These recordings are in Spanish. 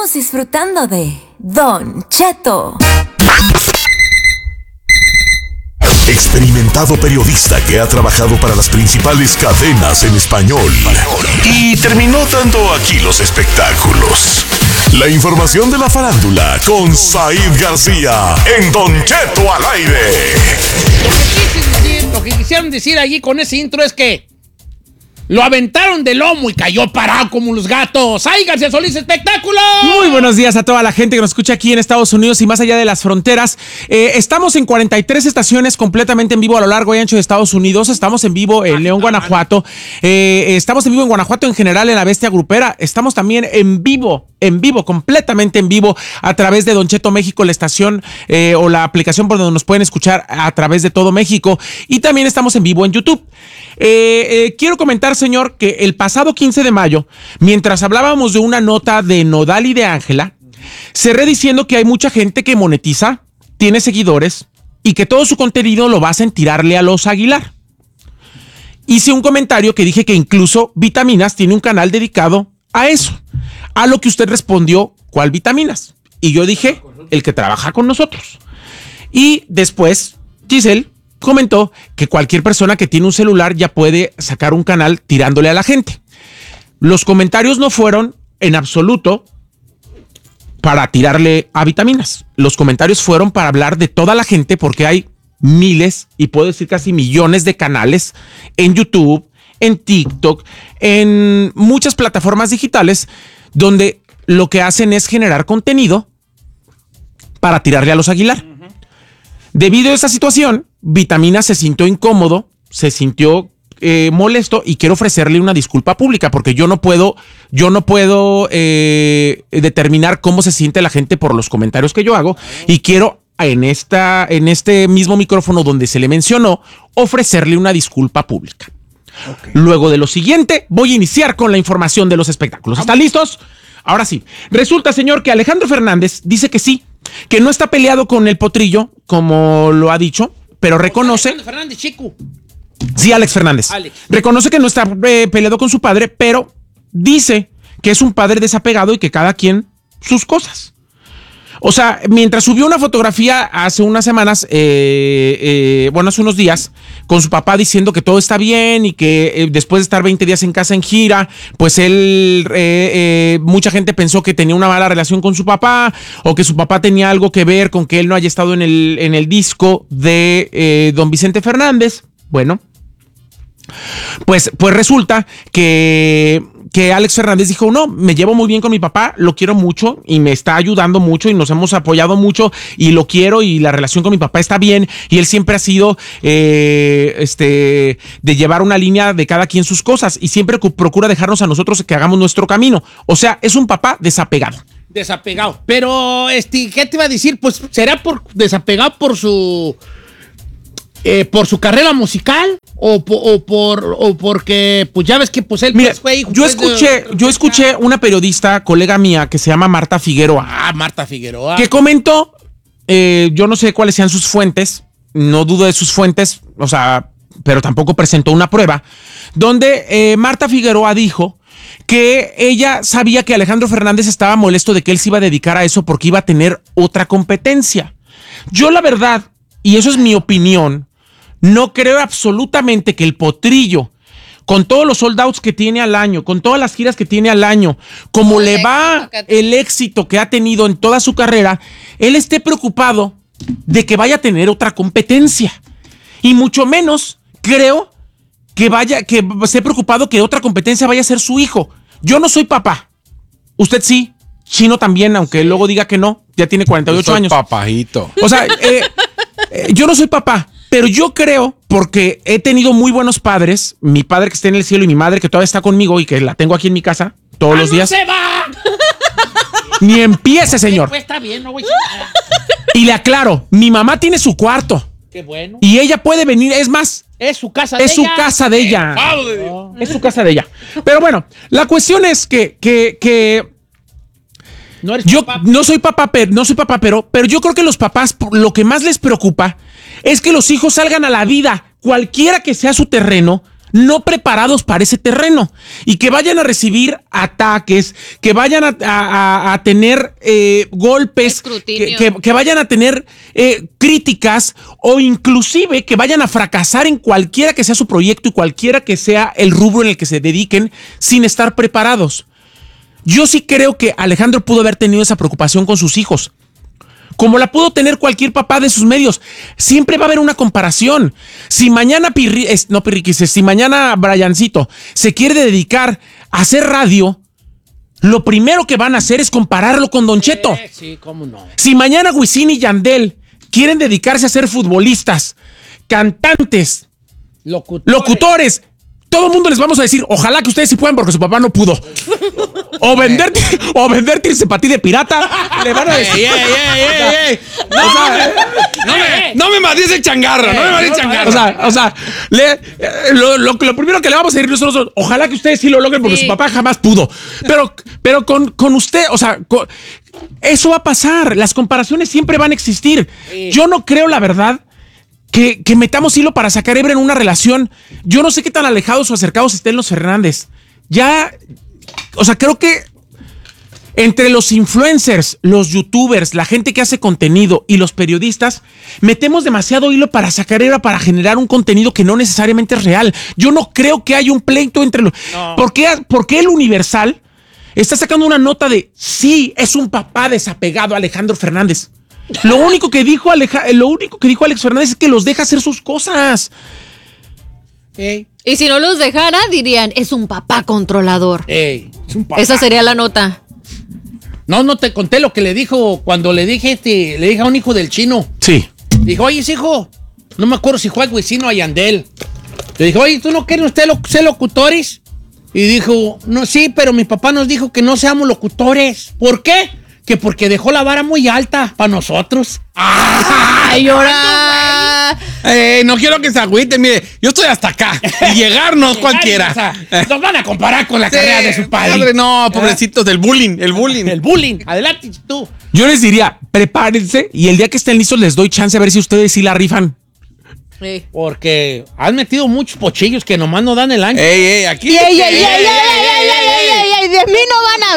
Estamos disfrutando de Don Cheto. Experimentado periodista que ha trabajado para las principales cadenas en español y terminó dando aquí los espectáculos. La información de la farándula con Said García en Don Cheto al aire. Lo que quisieron decir allí con ese intro es que lo aventaron de lomo y cayó parado como los gatos. ¡Ay, García Solís, espectáculo! Muy buenos días a toda la gente que nos escucha aquí en Estados Unidos y más allá de las fronteras. Estamos en 43 estaciones completamente en vivo a lo largo y ancho de Estados Unidos. Estamos en vivo en León, Guanajuato. Estamos en vivo en Guanajuato en general, en la Bestia Grupera. Estamos también en vivo, completamente en vivo a través de Don Cheto México, la estación o la aplicación por donde nos pueden escuchar a través de todo México. Y también estamos en vivo en YouTube. Quiero comentar, señor, que el pasado 15 de mayo, mientras hablábamos de una nota de Nodal y de Ángela, cerré diciendo que hay mucha gente que monetiza, tiene seguidores y que todo su contenido lo basan en tirarle a los Aguilar. Hice un comentario que dije que incluso Vitaminas tiene un canal dedicado a eso, a lo que usted respondió, ¿cuál Vitaminas? Y yo dije, el que trabaja con nosotros. Y después, Giselle comentó que cualquier persona que tiene un celular ya puede sacar un canal tirándole a la gente. Los comentarios no fueron en absoluto para tirarle a Vitaminas. Los comentarios fueron para hablar de toda la gente porque hay miles y puedo decir casi millones de canales en YouTube, en TikTok, en muchas plataformas digitales donde lo que hacen es generar contenido para tirarle a los Aguilar. Debido a esa situación, Vitaminas se sintió incómodo, se sintió molesto y quiero ofrecerle una disculpa pública porque yo no puedo determinar cómo se siente la gente por los comentarios que yo hago y quiero en este mismo micrófono donde se le mencionó ofrecerle una disculpa pública. Okay. Luego de lo siguiente, voy a iniciar con la información de los espectáculos. ¿Están listos? Ahora sí. Resulta, señor, que Alejandro Fernández dice que sí, que no está peleado con el Potrillo, como lo ha dicho, pero reconoce... Alejandro Fernández, chico. Sí, Alex Fernández. Reconoce que no está peleado con su padre, pero dice que es un padre desapegado y que cada quien sus cosas. O sea, mientras subió una fotografía hace unas semanas, hace unos días, con su papá diciendo que todo está bien y que después de estar 20 días en casa en gira, pues él, mucha gente pensó que tenía una mala relación con su papá o que su papá tenía algo que ver con que él no haya estado en el disco de Don Vicente Fernández. Bueno, pues resulta que Alex Fernández dijo, no, me llevo muy bien con mi papá, lo quiero mucho y me está ayudando mucho y nos hemos apoyado mucho y lo quiero y la relación con mi papá está bien y él siempre ha sido de llevar una línea de cada quien sus cosas y siempre procura dejarnos a nosotros que hagamos nuestro camino. O sea, es un papá desapegado. Desapegado. Pero, ¿qué te iba a decir? Pues, ¿será desapegado por su carrera musical o porque pues ya ves que pues él mira, fue hijo, yo escuché una periodista colega mía que se llama Marta Figueroa. Marta Figueroa, que comentó, yo no sé cuáles sean sus fuentes, no dudo de sus fuentes, o sea, pero tampoco presentó una prueba donde Marta Figueroa dijo que ella sabía que Alejandro Fernández estaba molesto de que él se iba a dedicar a eso porque iba a tener otra competencia. Yo la verdad, y eso es mi opinión, no creo absolutamente que el Potrillo, con todos los sold outs que tiene al año, con todas las giras que tiene al año, como le va el éxito que ha tenido en toda su carrera, él esté preocupado de que vaya a tener otra competencia. Y mucho menos creo que esté preocupado que otra competencia vaya a ser su hijo. Yo no soy papá. Usted sí. Chino también, aunque sí. Luego diga que no. Ya tiene 48 años. Papajito. O sea, yo no soy papá. Pero yo creo, porque he tenido muy buenos padres, mi padre que está en el cielo y mi madre que todavía está conmigo y que la tengo aquí en mi casa todos los días. ¡No se va! Ni empiece, señor. Pues está bien, no voy a... Y le aclaro, mi mamá tiene su cuarto. Qué bueno. Y ella puede venir, es más... Es su casa de ella. Es su casa de ella. Es su casa de ella. Pero bueno, la cuestión es que no eres yo papá. no soy papá, pero yo creo que los papás lo que más les preocupa es que los hijos salgan a la vida, cualquiera que sea su terreno, no preparados para ese terreno y que vayan a recibir ataques, que vayan a tener golpes, que vayan a tener críticas o inclusive que vayan a fracasar en cualquiera que sea su proyecto y cualquiera que sea el rubro en el que se dediquen sin estar preparados. Yo sí creo que Alejandro pudo haber tenido esa preocupación con sus hijos, como la pudo tener cualquier papá de sus medios. Siempre va a haber una comparación. Si mañana si mañana Briancito se quiere dedicar a hacer radio, lo primero que van a hacer es compararlo con Don Cheto. Sí, cómo no. Si mañana Wisin y Yandel quieren dedicarse a ser futbolistas, cantantes, locutores, todo el mundo les vamos a decir, ojalá que ustedes sí puedan porque su papá no pudo. O venderte ese patí de pirata, le van a decir. No me mates el changarro, lo primero que le vamos a decir nosotros, ojalá que ustedes sí lo logren porque su papá jamás pudo. Pero con usted, eso va a pasar. Las comparaciones siempre van a existir. Yo no creo, la verdad, que metamos hilo para sacar hebra en una relación. Yo no sé qué tan alejados o acercados estén los Fernández. Creo que entre los influencers, los youtubers, la gente que hace contenido y los periodistas, metemos demasiado hilo para sacar hebra, para generar un contenido que no necesariamente es real. Yo no creo que haya un pleito entre los... No. ¿Por qué el Universal está sacando una nota de sí, es un papá desapegado Alejandro Fernández? Lo único que dijo Alex Fernández es que los deja hacer sus cosas. Y si no los dejara, dirían, es un papá controlador. Es un papá. Esa sería la nota. No te conté lo que le dijo cuando le dije a un hijo del chino. Sí. Dijo, oye, hijo, no me acuerdo si fue a Wisin o a Yandel. Le dijo, oye, ¿tú no quieres usted ser locutores? Y dijo, no, sí, pero mi papá nos dijo que no seamos locutores. ¿Por qué? Que porque dejó la vara muy alta para nosotros. ¡Ay, ahora! No quiero que se agüiten, mire, yo estoy hasta acá. Y llegarnos cualquiera. O sea, nos van a comparar con la carrera de su padre. No, pobrecitos, del bullying, el bullying. El bullying, adelante tú. Yo les diría, prepárense y el día que estén listos les doy chance a ver si ustedes sí la rifan. Sí. Porque han metido muchos pochillos que nomás no dan el ancho. Aquí. De mí no van a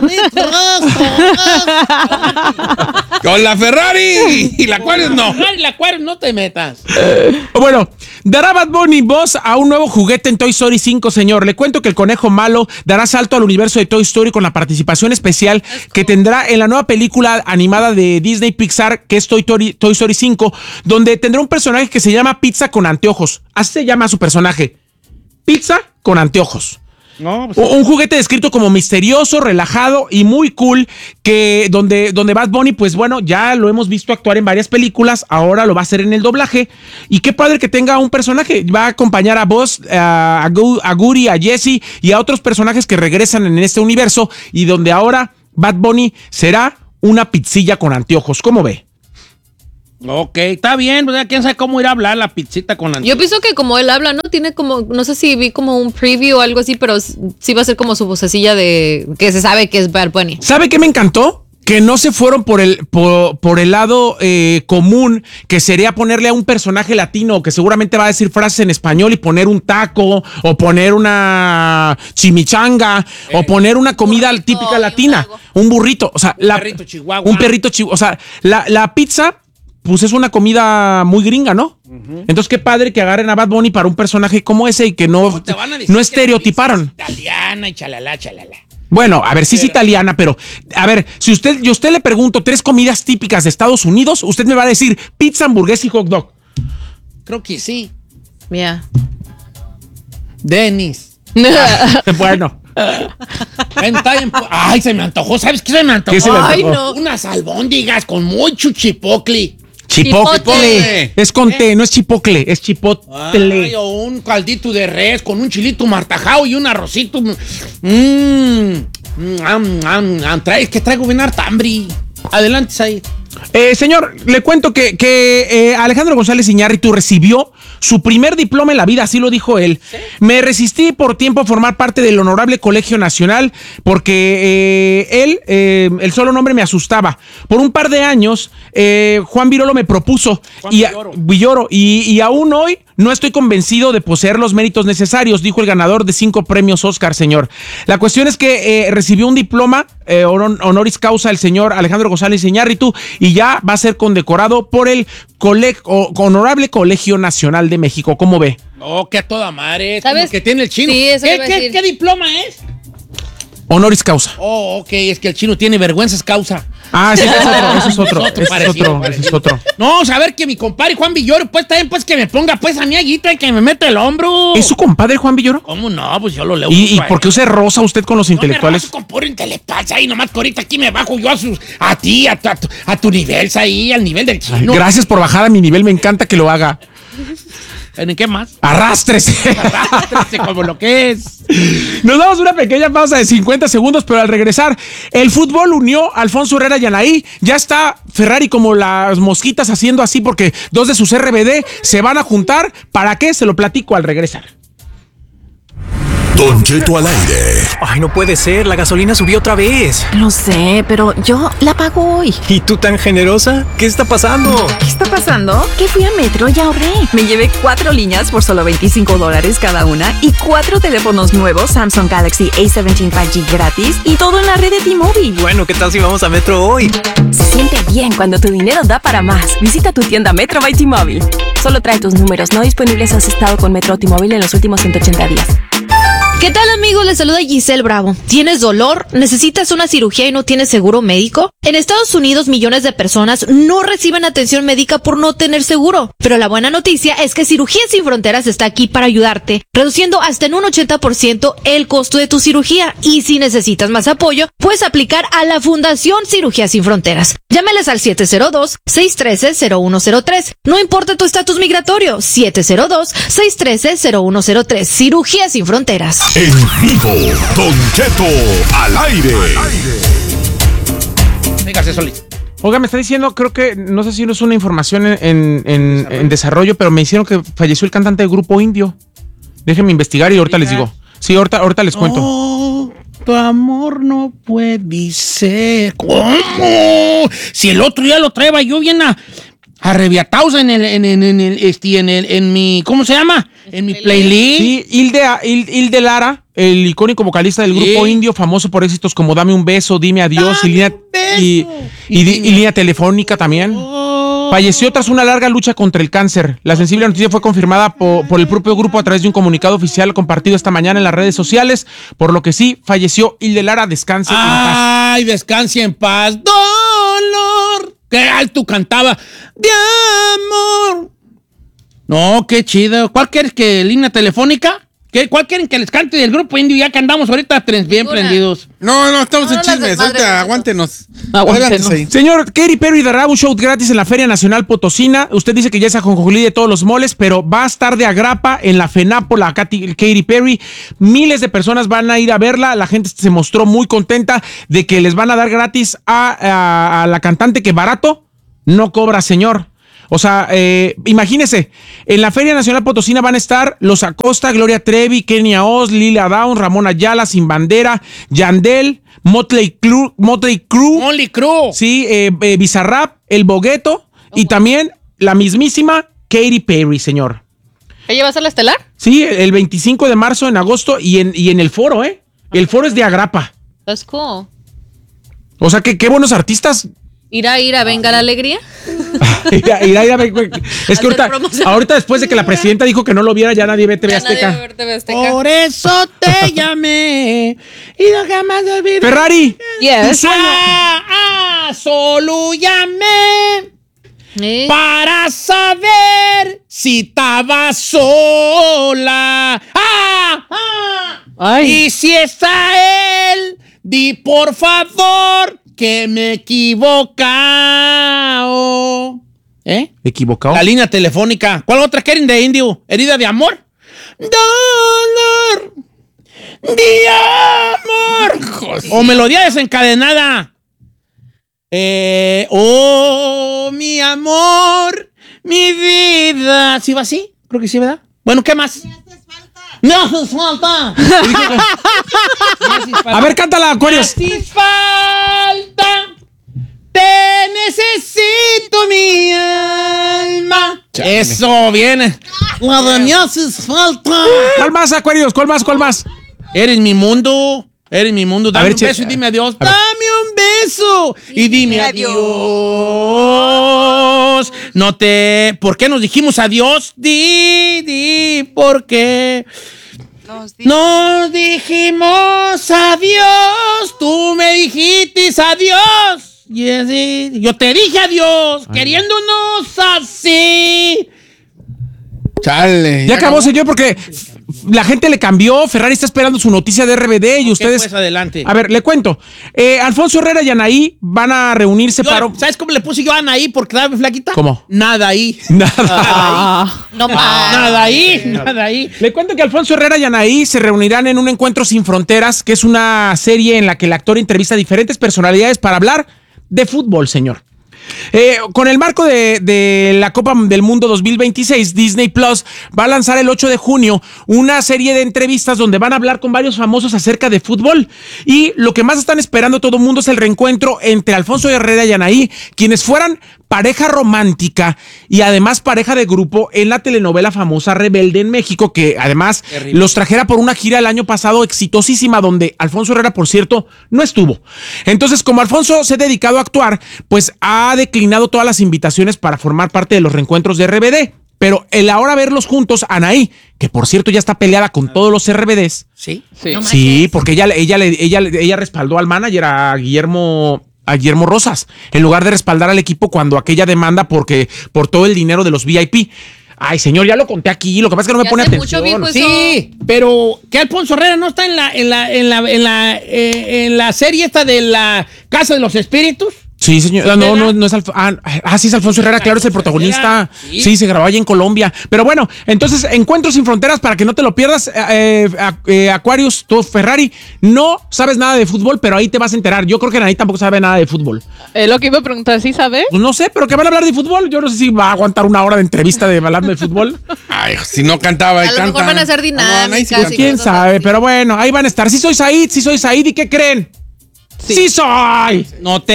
hablar. Con la Ferrari y la Aquarius no. La Aquarius no te metas. Bueno, dará Bad Bunny voz a un nuevo juguete en Toy Story 5, señor. Le cuento que el conejo malo dará salto al universo de Toy Story con la participación especial que tendrá en la nueva película animada de Disney Pixar, que es Toy Story 5, donde tendrá un personaje que se llama Pizza con anteojos. Así se llama su personaje. Pizza con anteojos. No, pues, un juguete descrito como misterioso, relajado y muy cool, que donde Bad Bunny, pues bueno, ya lo hemos visto actuar en varias películas, ahora lo va a hacer en el doblaje, y qué padre que tenga un personaje, va a acompañar a Buzz, a Woody, a Jessie y a otros personajes que regresan en este universo, y donde ahora Bad Bunny será una pizzilla con anteojos. ¿Cómo ve? ok, está bien, pues quién sabe cómo ir a hablar la pizzita con anteojos. Yo pienso que como él habla, ¿no? Tiene como, no sé si vi como un preview o algo así, pero sí va a ser como su vocecilla de que se sabe que es Bad Bunny. ¿Sabe qué me encantó? Que no se fueron por el lado común, que sería ponerle a un personaje latino que seguramente va a decir frases en español y poner un taco, o poner una chimichanga, o poner una comida típica latina, un burrito, o sea, perrito chihuahua. Un perrito chihuahua, o sea, la pizza, pues es una comida muy gringa, ¿no? Uh-huh. Entonces, qué padre que agarren a Bad Bunny para un personaje como ese y que no estereotiparon. Italiana y chalala. Bueno, a ver, sí es italiana, pero a ver, si yo usted le pregunto 3 comidas típicas de Estados Unidos, usted me va a decir pizza, hamburguesa y hot dog. Creo que sí. Mira. Denis. Bueno. Ay, se me antojó. ¿Sabes qué se me antojó? ¿Qué se le antojó? Ay, no. Unas albóndigas con mucho chipotle. Chipotle. Es con T, no es chipocle, es chipotle. Ay, o un caldito de res con un chilito martajao y un arrocito. Es que traigo bien hartambre. Adelante, Said. Señor, le cuento que Alejandro González Iñárritu recibió su primer diploma en la vida, así lo dijo él. ¿Sí? Me resistí por tiempo a formar parte del Honorable Colegio Nacional porque el solo nombre me asustaba. Por un par de años, Juan Virolo me propuso Villoro, y aún hoy no estoy convencido de poseer los méritos necesarios, dijo el ganador de 5 premios Oscar, señor. La cuestión es que recibió un diploma honoris causa el señor Alejandro González Iñárritu y ya va a ser condecorado por el Honorable Colegio Nacional de México. ¿Cómo ve? Oh, que a toda madre. ¿Sabes? Que tiene el chino. Sí, eso iba a decir. ¿Qué diploma es? Honoris causa. Oh, ok, es que el chino tiene vergüenzas causa. Ah, ese es otro. No, saber que mi compadre Juan Villoro, pues también, pues que me ponga pues a mi aguita y que me meta el hombro. ¿Es su compadre Juan Villoro? ¿Cómo no? Pues yo lo leo. ¿Y por qué usted rosa usted con los intelectuales? No me con puro intelectual, ahí nomás que ahorita aquí me bajo yo a tu nivel, ahí, al nivel del chino. Ay, gracias por bajar a mi nivel, me encanta que lo haga. ¿En qué más? Arrástrese. Arrástrese como lo que es. Nos damos una pequeña pausa de 50 segundos, pero al regresar, el fútbol unió a Alfonso Herrera y Anaí. Ya está Ferrari como las mosquitas haciendo así porque 2 de sus RBD se van a juntar. ¿Para qué? Se lo platico al regresar. Don Cheto al aire. Ay, no puede ser, la gasolina subió otra vez. Lo sé, pero yo la pago hoy. ¿Y tú tan generosa? ¿Qué está pasando? ¿Qué está pasando? Que fui a Metro y ahorré. Me llevé 4 líneas por solo $25 cada una y 4 teléfonos nuevos Samsung Galaxy A17 5G gratis y todo en la red de T-Mobile. Bueno, ¿qué tal si vamos a Metro hoy? Se siente bien cuando tu dinero da para más. Visita tu tienda Metro by T-Mobile. Solo trae tus números no disponibles si has estado con Metro o T-Mobile en los últimos 180 días. ¿Qué tal, amigos? Les saluda Giselle Bravo. ¿Tienes dolor? ¿Necesitas una cirugía y no tienes seguro médico? En Estados Unidos, millones de personas no reciben atención médica por no tener seguro. Pero la buena noticia es que Cirugías Sin Fronteras está aquí para ayudarte, reduciendo hasta en un 80% el costo de tu cirugía. Y si necesitas más apoyo, puedes aplicar a la Fundación Cirugías Sin Fronteras. Llámeles al 702-613-0103. No importa tu estatus migratorio, 702-613-0103. Cirugías Sin Fronteras. En vivo, Don Cheto al aire. Dígase, Solís. Oiga, me está diciendo, creo que, no sé si no es una información en desarrollo, pero me hicieron que falleció el cantante del grupo Indio. Déjenme investigar y ahorita les digo. Sí, ahorita les cuento. Oh, tu amor no puede ser. ¿Cómo? Si el otro día lo traía yo bien arrebiatados en mi, ¿cómo se llama? En mi playlist. Sí, Hilde Lara, el icónico vocalista del grupo Indio, famoso por éxitos como Dame un beso, Dime adiós y línea telefónica también. Falleció tras una larga lucha contra el cáncer. La sensible noticia fue confirmada por el propio grupo a través de un comunicado oficial compartido esta mañana en las redes sociales, por lo que sí, falleció Hilde Lara, descanse en paz. Ay, descanse en paz. Dolor. Qué alto cantaba. De amor. No, qué chido. ¿Cuál quieres que línea telefónica? ¿Cuál quieren que les cante del grupo Indio? Ya que andamos ahorita bien prendidos. No, estamos en chismes. Ahorita aguántenos. Aguántenos. Señor, Katy Perry dará un show gratis en la Feria Nacional Potosina. Usted dice que ya es ajonjolí de todos los moles, pero va a estar de agrapa en la FENAPO, la Katy Perry. Miles de personas van a ir a verla. La gente se mostró muy contenta de que les van a dar gratis a la cantante que barato no cobra, señor. O sea, imagínese, en la Feria Nacional Potosina van a estar Los Acosta, Gloria Trevi, Kenia Oz, Lilia Downs, Ramón Ayala, Sin Bandera, Yandel, Motley Crue. Sí, Bizarrap, El Bogueto y también la mismísima Katy Perry, señor. ¿Ella va a ser la estelar? Sí, el 25 de marzo, en agosto y en el foro, ¿eh? El foro es de agrapa. That's cool. O sea, que qué buenos artistas. ¿Irá a Venga la Alegría? Es que ahorita después de que la presidenta dijo que no lo viera, ya nadie ve TV Azteca. Por eso te llamé y no jamás olvidé. Ferrari. Yes. Solo llamé para saber si estaba sola. Y si está él, di por favor que me he equivocado. ¿Equivocado? La línea telefónica. ¿Cuál otra quieren de Indio? ¿Herida de amor? Dolor de amor. O melodía desencadenada. Oh, mi amor, mi vida. ¿Sí va así? Creo que sí, ¿verdad? Bueno, ¿qué más? ¡Me haces falta! A ver, cántala, Aquarius. ¡Me haces falta! ¡Te necesito, mi alma! Chale. Eso, viene. La de me haces falta. ¿Cuál más, Aquarius? ¿Cuál más? Eres mi mundo. Eres mi mundo. Dame ver, un beso y dime adiós. Dame un beso y dime adiós. No te... ¿Por qué nos dijimos adiós? Di, ¿por qué? Nos dijimos adiós. Tú me dijiste adiós. Y así, yo te dije adiós, queriéndonos así. Chale. Ya acabó, señor, porque la gente le cambió. Ferrari está esperando su noticia de RBD y ustedes... Pues adelante. A ver, le cuento. Alfonso Herrera y Anaí van a reunirse para... ¿Sabes cómo le puse yo a Anaí por quedarme flaquita? ¿Cómo? Nada ahí. No más. Nada ahí. Le cuento que Alfonso Herrera y Anaí se reunirán en un encuentro sin fronteras, que es una serie en la que el actor entrevista a diferentes personalidades para hablar de fútbol, señor. Con el marco de la Copa del Mundo 2026, Disney Plus va a lanzar el 8 de junio una serie de entrevistas donde van a hablar con varios famosos acerca de fútbol. Y lo que más están esperando todo el mundo es el reencuentro entre Alfonso Herrera y Anaí, quienes fueran pareja romántica y además pareja de grupo en la telenovela famosa Rebelde en México, que además los trajera por una gira el año pasado exitosísima, donde Alfonso Herrera, por cierto, no estuvo. Entonces, como Alfonso se ha dedicado a actuar, pues ha declinado todas las invitaciones para formar parte de los reencuentros de RBD. Pero el ahora verlos juntos, Anaí, que por cierto ya está peleada con todos los RBDs. Sí. Sí, porque ella respaldó al manager, a Guillermo Rosas, en lugar de respaldar al equipo cuando aquella demanda por todo el dinero de los VIP. Ay, señor, ya lo conté aquí, lo que pasa es que no me pone atención. Sí, pero que Alfonso Herrera no está en la serie esta de la Casa de los Espíritus. Sí, señor. No es sí, es Alfonso Herrera, claro, es el protagonista. Sí, se grabó allá en Colombia. Pero bueno, entonces, Encuentros sin Fronteras, para que no te lo pierdas, Aquarius, tú, Ferrari, no sabes nada de fútbol, pero ahí te vas a enterar. Yo creo que Anaí tampoco sabe nada de fútbol. Lo que iba a preguntar, ¿sí sabe? Pues no sé, pero que van a hablar de fútbol. Yo no sé si va a aguantar una hora de entrevista hablando de fútbol. Ay, si no cantaba y A lo canta. mejor van a ser dinámicas. Pues quién sabe, pero bueno, ahí van a estar. Sí soy Said, ¿y qué creen? Sí soy. No te